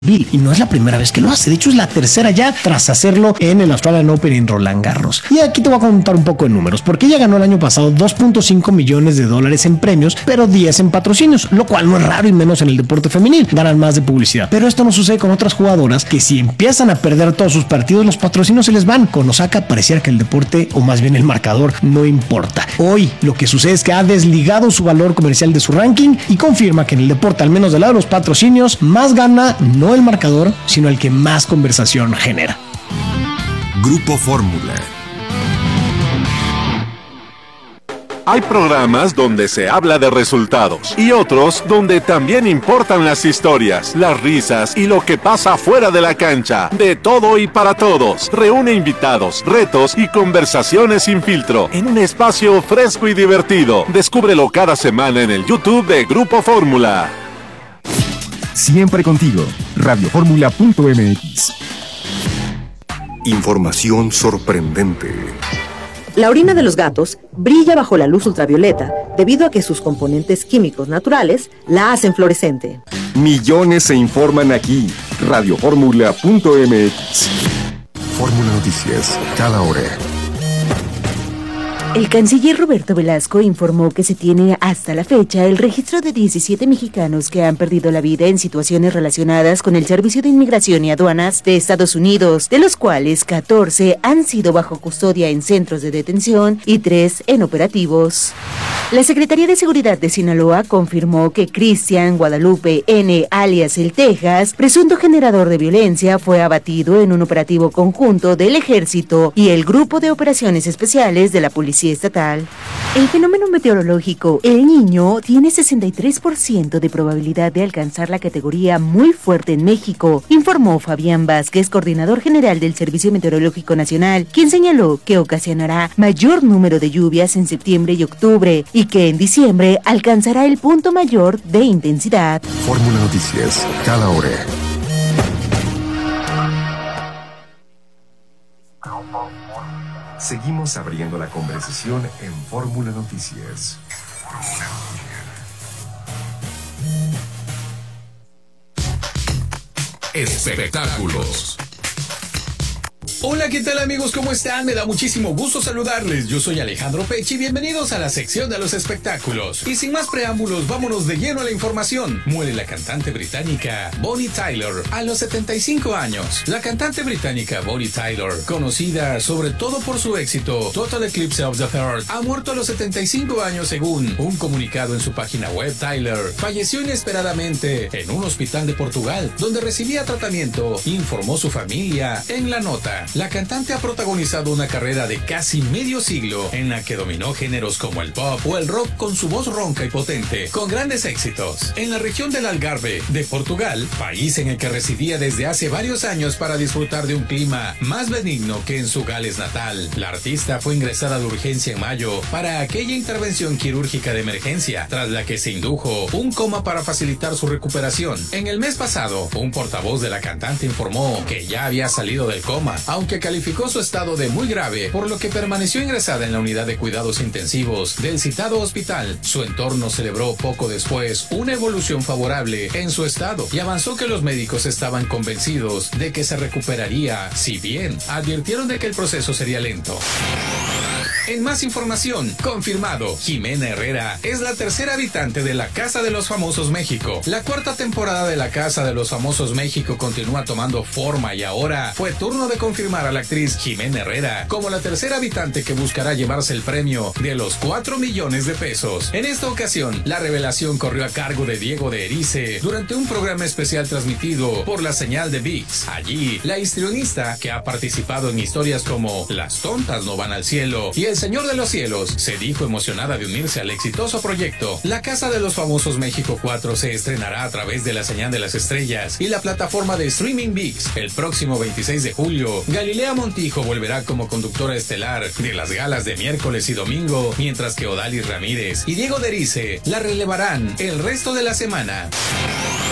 Y no es la primera vez que lo hace, de hecho es la tercera ya tras hacerlo en el Australian Open en Roland Garros. Y aquí te voy a contar un poco de números, porque ella ganó el año pasado $2.5 millones en premios, pero 10 en patrocinios, lo cual no es raro y menos en el deporte femenil, ganan más de publicidad. Pero esto no sucede con otras jugadoras que si empiezan a perder todos sus partidos, los patrocinios se les van. Con Osaka pareciera que el deporte, o más bien el marcador, no importa. Hoy lo que sucede es que ha desligado su valor comercial de su ranking y confirma que en el deporte, al menos del lado de los patrocinios, más gana no el marcador, sino el que más conversación genera. Grupo Fórmula. Hay programas donde se habla de resultados y otros donde también importan las historias, las risas y lo que pasa fuera de la cancha. De todo y para todos. Reúne invitados, retos y conversaciones sin filtro en un espacio fresco y divertido. Descúbrelo cada semana en el YouTube de Grupo Fórmula. Siempre contigo, radioformula.mx. Información sorprendente. La orina de los gatos brilla bajo la luz ultravioleta debido a que sus componentes químicos naturales la hacen fluorescente. Millones se informan aquí, radioformula.mx. Fórmula Noticias, cada hora. El canciller Roberto Velasco informó que se tiene hasta la fecha el registro de 17 mexicanos que han perdido la vida en situaciones relacionadas con el Servicio de Inmigración y Aduanas de Estados Unidos, de los cuales 14 han sido bajo custodia en centros de detención y 3 en operativos. La Secretaría de Seguridad de Sinaloa confirmó que Cristian Guadalupe N., alias El Texas, presunto generador de violencia, fue abatido en un operativo conjunto del Ejército y el Grupo de Operaciones Especiales de la Policía Estatal. El fenómeno meteorológico El Niño tiene 63% de probabilidad de alcanzar la categoría muy fuerte en México, informó Fabián Vázquez, coordinador general del Servicio Meteorológico Nacional, quien señaló que ocasionará mayor número de lluvias en septiembre y octubre y que en diciembre alcanzará el punto mayor de intensidad. Fórmula Noticias, cada hora. Seguimos abriendo la conversación en Fórmula Noticias. Espectáculos. Hola, ¿qué tal amigos? ¿Cómo están? Me da muchísimo gusto saludarles. Yo soy Alejandro Pech y bienvenidos a la sección de los espectáculos. Y sin más preámbulos, vámonos de lleno a la información. Muere la cantante británica Bonnie Tyler a los 75 años. La cantante británica Bonnie Tyler, conocida sobre todo por su éxito Total Eclipse of the Heart, ha muerto a los 75 años según un comunicado en su página web. Tyler falleció inesperadamente en un hospital de Portugal, donde recibía tratamiento, informó su familia en la nota. La cantante ha protagonizado una carrera de casi medio siglo en la que dominó géneros como el pop o el rock con su voz ronca y potente, con grandes éxitos. En la región del Algarve de Portugal, país en el que residía desde hace varios años para disfrutar de un clima más benigno que en su Gales natal, la artista fue ingresada de urgencia en mayo para aquella intervención quirúrgica de emergencia, tras la que se indujo un coma para facilitar su recuperación. En el mes pasado, un portavoz de la cantante informó que ya había salido del coma, aunque calificó su estado de muy grave, por lo que permaneció ingresada en la unidad de cuidados intensivos del citado hospital. Su entorno celebró poco después una evolución favorable en su estado y avanzó que los médicos estaban convencidos de que se recuperaría, si bien advirtieron de que el proceso sería lento. En más información, confirmado, Jimena Herrera es la tercera habitante de la Casa de los Famosos México. La cuarta temporada de la Casa de los Famosos México continúa tomando forma y ahora fue turno de confirmar a la actriz Jimena Herrera como la tercera habitante que buscará llevarse el premio de los 4 millones de pesos. En esta ocasión, la revelación corrió a cargo de Diego de Erice durante un programa especial transmitido por la señal de ViX. Allí, la histrionista, que ha participado en historias como Las tontas no van al cielo y El Señor de los Cielos, se dijo emocionada de unirse al exitoso proyecto. La Casa de los Famosos México 4 se estrenará a través de la señal de las estrellas y la plataforma de streaming ViX el próximo 26 de julio. Galilea Montijo volverá como conductora estelar de las galas de miércoles y domingo, mientras que Odalis Ramírez y Diego de Erice la relevarán el resto de la semana.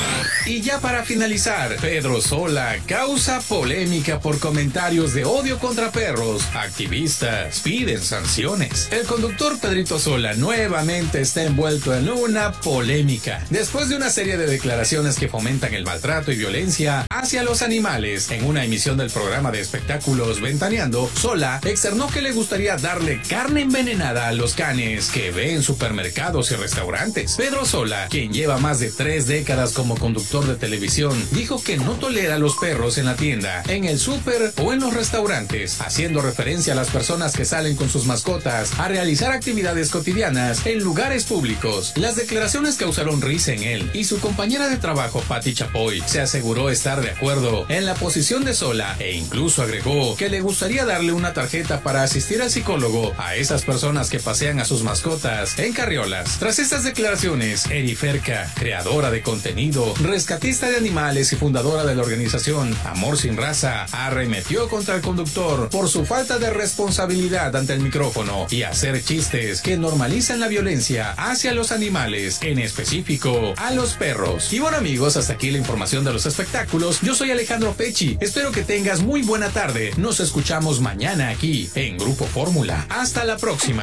Y ya para finalizar, Pedro Sola causa polémica por comentarios de odio contra perros. Activistas piden sanciones. El conductor Pedrito Sola nuevamente está envuelto en una polémica. Después de una serie de declaraciones que fomentan el maltrato y violencia hacia los animales, en una emisión del programa de espectáculos Ventaneando, Sola externó que le gustaría darle carne envenenada a los canes que ve en supermercados y restaurantes. Pedro Sola, quien lleva más de 3 décadas como conductor de televisión, dijo que no tolera a los perros en la tienda, en el súper o en los restaurantes, haciendo referencia a las personas que salen con sus mascotas a realizar actividades cotidianas en lugares públicos. Las declaraciones causaron risa en él y su compañera de trabajo, Patti Chapoy, se aseguró estar de acuerdo en la posición de Sola e incluso agregó que le gustaría darle una tarjeta para asistir al psicólogo a esas personas que pasean a sus mascotas en carriolas. Tras estas declaraciones, Eri Ferca, creadora de contenido, rescatista de animales y fundadora de la organización Amor Sin Raza, arremetió contra el conductor por su falta de responsabilidad ante el micrófono y hacer chistes que normalizan la violencia hacia los animales, en específico a los perros. Y bueno, amigos, hasta aquí la información de los espectáculos. Yo soy Alejandro Pecci. Espero que tengas muy buena tarde. Nos escuchamos mañana aquí en Grupo Fórmula. Hasta la próxima.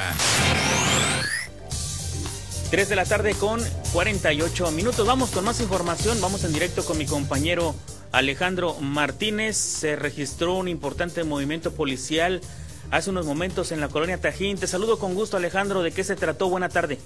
3 de la tarde con 48 minutos. Vamos con más información. Vamos en directo con mi compañero Alejandro Martínez. Se registró un importante movimiento policial hace unos momentos en la colonia Tajín. Te saludo con gusto, Alejandro. ¿De qué se trató? Buena tarde.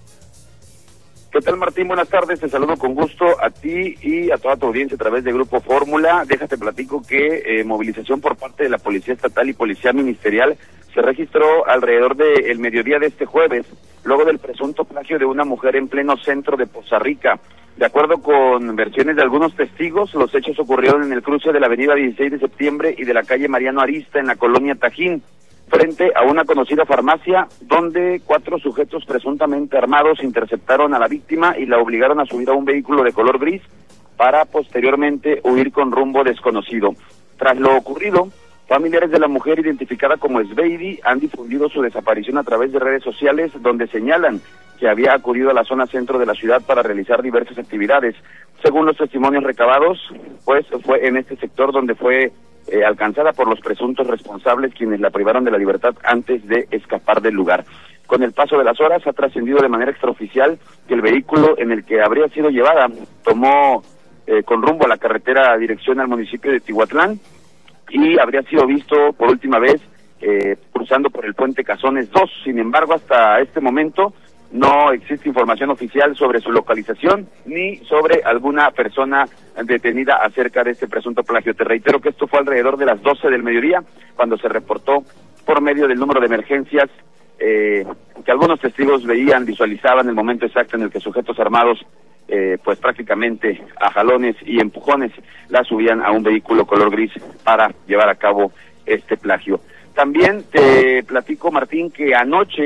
¿Qué tal, Martín? Buenas tardes, te saludo con gusto a ti y a toda tu audiencia a través de Grupo Fórmula. Déjate platico que movilización por parte de la Policía Estatal y Policía Ministerial se registró alrededor del mediodía de este jueves, luego del presunto plagio de una mujer en pleno centro de Poza Rica. De acuerdo con versiones de algunos testigos, los hechos ocurrieron en el cruce de la avenida 16 de septiembre y de la calle Mariano Arista en la colonia Tajín, frente a una conocida farmacia donde 4 sujetos presuntamente armados interceptaron a la víctima y la obligaron a subir a un vehículo de color gris para posteriormente huir con rumbo desconocido. Tras lo ocurrido, familiares de la mujer identificada como Esbeidi han difundido su desaparición a través de redes sociales donde señalan que había acudido a la zona centro de la ciudad para realizar diversas actividades. Según los testimonios recabados, pues fue en este sector donde fue alcanzada por los presuntos responsables quienes la privaron de la libertad antes de escapar del lugar. Con el paso de las horas ha trascendido de manera extraoficial que el vehículo en el que habría sido llevada tomó con rumbo a la carretera dirección al municipio de Tihuatlán y habría sido visto por última vez cruzando por el puente Cazones 2. Sin embargo, hasta este momento no existe información oficial sobre su localización ni sobre alguna persona detenida acerca de este presunto plagio. Te reitero que esto fue alrededor de las 12 del mediodía cuando se reportó por medio del número de emergencias que algunos testigos visualizaban el momento exacto en el que sujetos armados pues prácticamente a jalones y empujones la subían a un vehículo color gris para llevar a cabo este plagio. También te platico, Martín, que anoche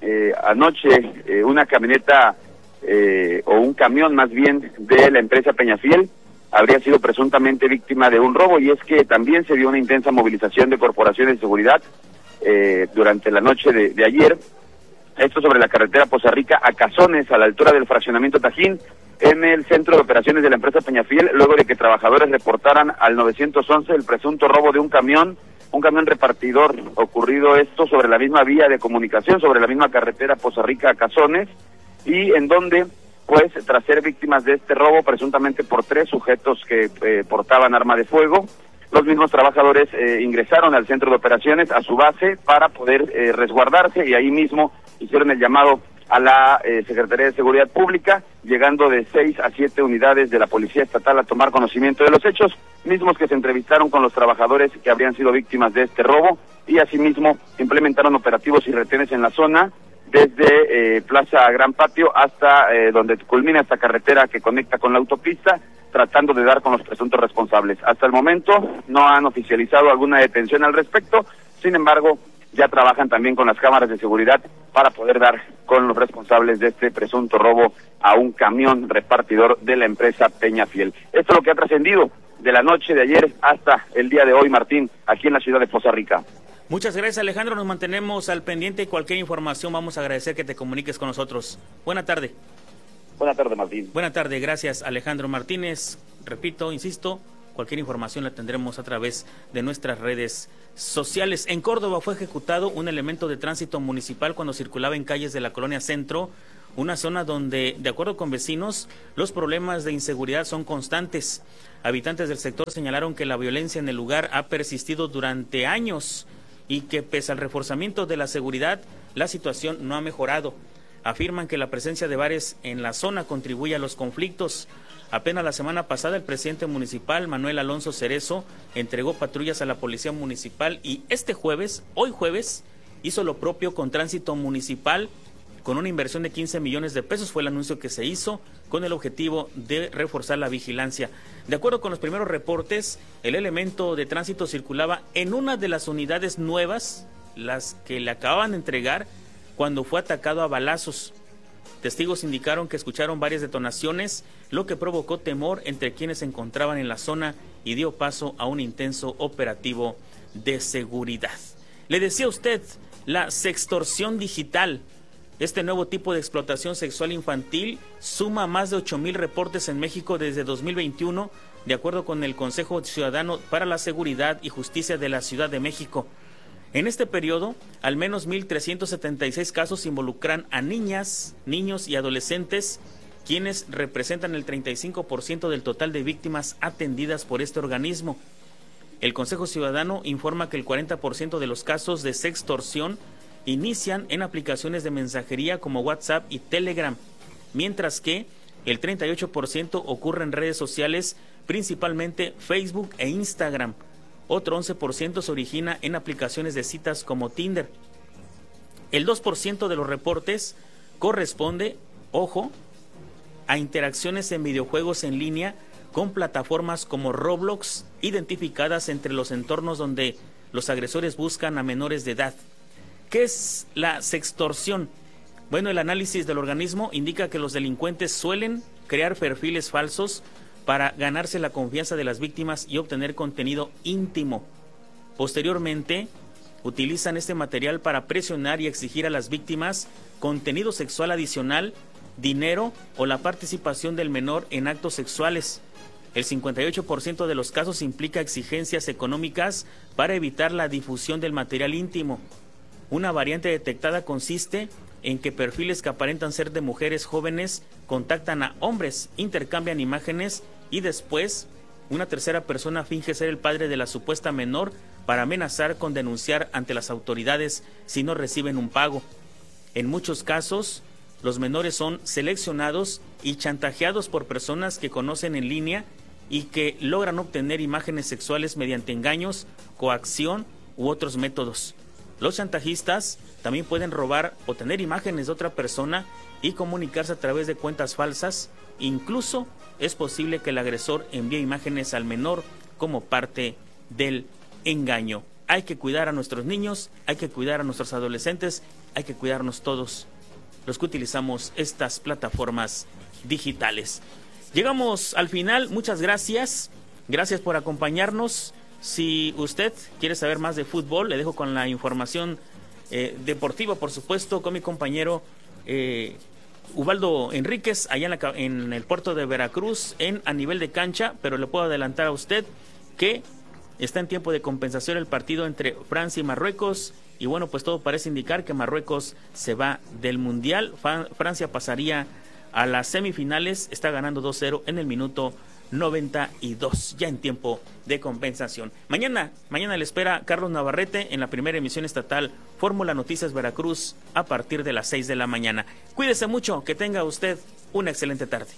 una camioneta o un camión más bien de la empresa Peñafiel habría sido presuntamente víctima de un robo, y es que también se dio una intensa movilización de corporaciones de seguridad durante la noche de ayer. Esto sobre la carretera Poza Rica a Cazones, a la altura del fraccionamiento Tajín, en el centro de operaciones de la empresa Peñafiel, luego de que trabajadores reportaran al 911 el presunto robo de un camión repartidor, ocurrido esto sobre la misma vía de comunicación, sobre la misma carretera Poza Rica a Cazones, y en donde, pues, tras ser víctimas de este robo, presuntamente por 3 sujetos que portaban arma de fuego, los mismos trabajadores ingresaron al centro de operaciones, a su base, para poder resguardarse, y ahí mismo hicieron el llamado a la Secretaría de Seguridad Pública, llegando de 6 a 7 unidades de la Policía Estatal a tomar conocimiento de los hechos, mismos que se entrevistaron con los trabajadores que habrían sido víctimas de este robo, y asimismo implementaron operativos y retenes en la zona, desde Plaza Gran Patio hasta donde culmina esta carretera que conecta con la autopista, tratando de dar con los presuntos responsables. Hasta el momento no han oficializado alguna detención al respecto, sin embargo, ya trabajan también con las cámaras de seguridad para poder dar con los responsables de este presunto robo a un camión repartidor de la empresa Peñafiel. Esto es lo que ha trascendido de la noche de ayer hasta el día de hoy, Martín, aquí en la ciudad de Poza Rica. Muchas gracias, Alejandro. Nos mantenemos al pendiente y cualquier información vamos a agradecer que te comuniques con nosotros. Buena tarde. Buenas tardes, Martín. Buenas tardes, gracias Alejandro Martínez. Repito, insisto, cualquier información la tendremos a través de nuestras redes sociales. En Córdoba fue ejecutado un elemento de tránsito municipal cuando circulaba en calles de la Colonia Centro, una zona donde, de acuerdo con vecinos, los problemas de inseguridad son constantes. Habitantes del sector señalaron que la violencia en el lugar ha persistido durante años y que pese al reforzamiento de la seguridad, la situación no ha mejorado. Afirman que la presencia de bares en la zona contribuye a los conflictos. Apenas la semana pasada el presidente municipal, Manuel Alonso Cerezo, entregó patrullas a la policía municipal y hoy jueves, hizo lo propio con tránsito municipal con una inversión de 15 millones de pesos. Fue el anuncio que se hizo con el objetivo de reforzar la vigilancia. De acuerdo con los primeros reportes, el elemento de tránsito circulaba en una de las unidades nuevas, las que le acababan de entregar, cuando fue atacado a balazos. Testigos indicaron que escucharon varias detonaciones, lo que provocó temor entre quienes se encontraban en la zona y dio paso a un intenso operativo de seguridad. Le decía a usted, la sextorsión digital. Este nuevo tipo de explotación sexual infantil suma más de 8,000 reportes en México desde 2021, de acuerdo con el Consejo Ciudadano para la Seguridad y Justicia de la Ciudad de México. En este periodo, al menos 1,376 casos involucran a niñas, niños y adolescentes, quienes representan el 35% del total de víctimas atendidas por este organismo. El Consejo Ciudadano informa que el 40% de los casos de sextorsión inician en aplicaciones de mensajería como WhatsApp y Telegram, mientras que el 38% ocurre en redes sociales, principalmente Facebook e Instagram. Otro 11% se origina en aplicaciones de citas como Tinder. El 2% de los reportes corresponde, ojo, a interacciones en videojuegos en línea con plataformas como Roblox, identificadas entre los entornos donde los agresores buscan a menores de edad. ¿Qué es la sextorsión? Bueno, el análisis del organismo indica que los delincuentes suelen crear perfiles falsos para ganarse la confianza de las víctimas y obtener contenido íntimo. Posteriormente, utilizan este material para presionar y exigir a las víctimas contenido sexual adicional, dinero o la participación del menor en actos sexuales. El 58% de los casos implica exigencias económicas para evitar la difusión del material íntimo. Una variante detectada consiste en que perfiles que aparentan ser de mujeres jóvenes contactan a hombres, intercambian imágenes y después una tercera persona finge ser el padre de la supuesta menor para amenazar con denunciar ante las autoridades si no reciben un pago. En muchos casos, los menores son seleccionados y chantajeados por personas que conocen en línea y que logran obtener imágenes sexuales mediante engaños, coacción u otros métodos. Los chantajistas también pueden robar o tener imágenes de otra persona y comunicarse a través de cuentas falsas. Incluso es posible que el agresor envíe imágenes al menor como parte del engaño. Hay que cuidar a nuestros niños, hay que cuidar a nuestros adolescentes, hay que cuidarnos todos los que utilizamos estas plataformas digitales. Llegamos al final, muchas gracias. Gracias por acompañarnos. Si usted quiere saber más de fútbol, le dejo con la información deportiva, por supuesto, con mi compañero Ubaldo Enríquez, allá en el puerto de Veracruz, a nivel de cancha, pero le puedo adelantar a usted que está en tiempo de compensación el partido entre Francia y Marruecos, y bueno, pues todo parece indicar que Marruecos se va del Mundial. Francia pasaría a las semifinales, está ganando 2-0 en el minuto 92, ya en tiempo de compensación. Mañana le espera Carlos Navarrete en la primera emisión estatal Fórmula Noticias Veracruz a partir de las 6 de la mañana. Cuídese mucho, que tenga usted una excelente tarde.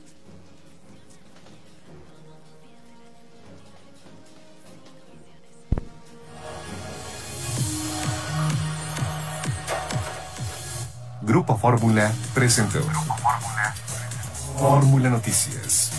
Grupo Fórmula presentó Fórmula Noticias.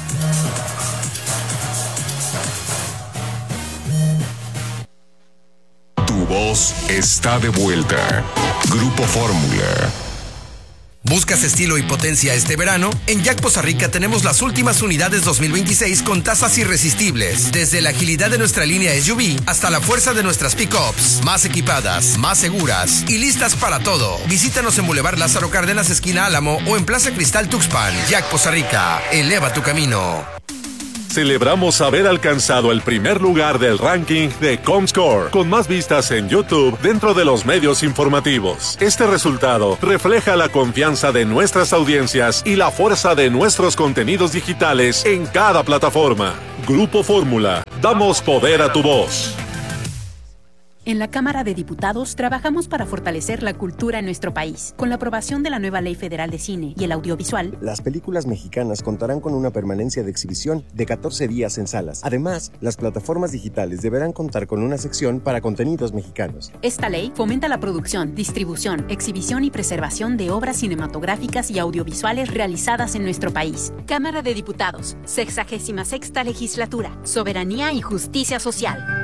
Tu voz está de vuelta. Grupo Fórmula. ¿Buscas estilo y potencia este verano? En Jack Poza Rica tenemos las últimas unidades 2026 con tasas irresistibles. Desde la agilidad de nuestra línea SUV hasta la fuerza de nuestras pick-ups. Más equipadas, más seguras y listas para todo. Visítanos en Boulevard Lázaro Cárdenas, esquina Álamo o en Plaza Cristal Tuxpan. Jack Poza Rica, eleva tu camino. Celebramos haber alcanzado el primer lugar del ranking de Comscore, con más vistas en YouTube dentro de los medios informativos. Este resultado refleja la confianza de nuestras audiencias y la fuerza de nuestros contenidos digitales en cada plataforma. Grupo Fórmula, damos poder a tu voz. En la Cámara de Diputados trabajamos para fortalecer la cultura en nuestro país. Con la aprobación de la nueva Ley Federal de Cine y el Audiovisual, las películas mexicanas contarán con una permanencia de exhibición de 14 días en salas. Además, las plataformas digitales deberán contar con una sección para contenidos mexicanos. Esta ley fomenta la producción, distribución, exhibición y preservación de obras cinematográficas y audiovisuales realizadas en nuestro país. Cámara de Diputados, 66ª Legislatura, Soberanía y Justicia Social.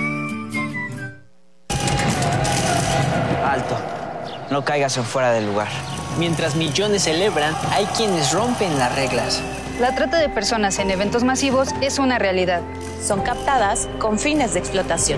Alto, no caigas en fuera del lugar. Mientras millones celebran, hay quienes rompen las reglas. La trata de personas en eventos masivos es una realidad. Son captadas con fines de explotación.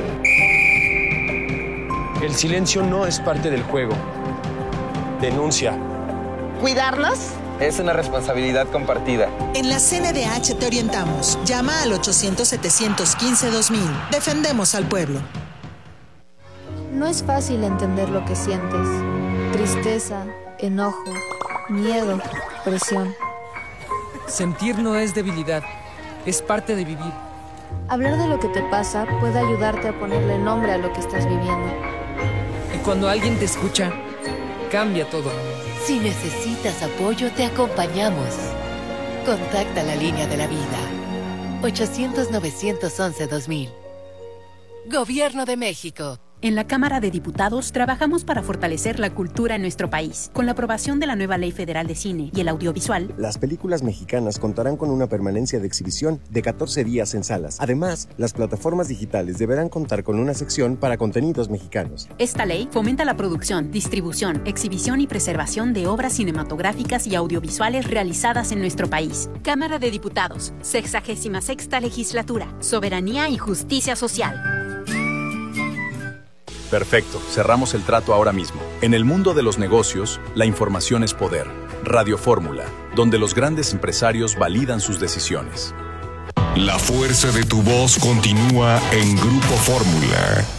El silencio no es parte del juego. Denuncia. ¿Cuidarnos? Es una responsabilidad compartida. En la CNDH te orientamos. Llama al 800-715-2000. Defendemos al pueblo. No es fácil entender lo que sientes. Tristeza, enojo, miedo, presión. Sentir no es debilidad, es parte de vivir. Hablar de lo que te pasa puede ayudarte a ponerle nombre a lo que estás viviendo. Y cuando alguien te escucha, cambia todo. Si necesitas apoyo, te acompañamos. Contacta la línea de la vida. 800-911-2000. Gobierno de México. En la Cámara de Diputados trabajamos para fortalecer la cultura en nuestro país. Con la aprobación de la nueva Ley Federal de Cine y el Audiovisual, las películas mexicanas contarán con una permanencia de exhibición de 14 días en salas. Además, las plataformas digitales deberán contar con una sección para contenidos mexicanos. Esta ley fomenta la producción, distribución, exhibición y preservación de obras cinematográficas y audiovisuales realizadas en nuestro país. Cámara de Diputados, 66ª Legislatura, Soberanía y Justicia Social. Perfecto, cerramos el trato ahora mismo. En el mundo de los negocios, la información es poder. Radio Fórmula, donde los grandes empresarios validan sus decisiones. La fuerza de tu voz continúa en Grupo Fórmula.